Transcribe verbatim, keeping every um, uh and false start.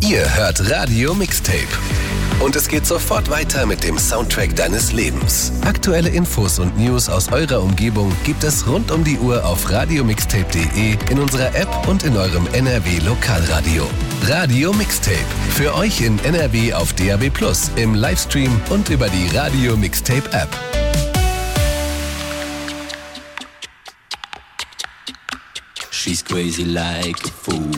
Ihr hört Radio Mixtape. Und es geht sofort weiter mit dem Soundtrack deines Lebens. Aktuelle Infos und News aus eurer Umgebung gibt es rund um die Uhr auf radiomixtape punkt de, in unserer App und in eurem N R W Lokalradio. Radio Mixtape. Für euch in N R W auf D A B plus, im Livestream und über die Radio Mixtape App. She's crazy like a fool.